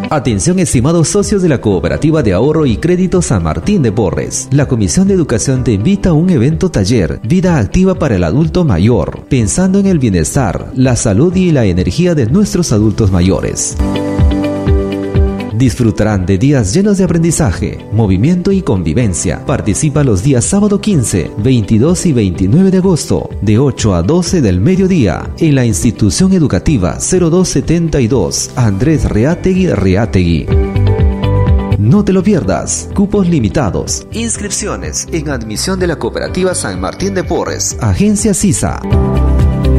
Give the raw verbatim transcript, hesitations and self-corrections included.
Atención, estimados socios de la Cooperativa de Ahorro y Crédito San Martín de Porres. La Comisión de Educación te invita a un evento taller, Vida Activa para el Adulto Mayor, pensando en el bienestar, la salud y la energía de nuestros adultos mayores. Disfrutarán de días llenos de aprendizaje, movimiento y convivencia. Participa los días sábado quince, veintidós y veintinueve de agosto, de ocho a doce del mediodía, en la institución educativa cero dos setenta y dos, Andrés Reategui Reategui. No te lo pierdas. Cupos limitados. Inscripciones en admisión de la Cooperativa San Martín de Porres, Agencia CISA.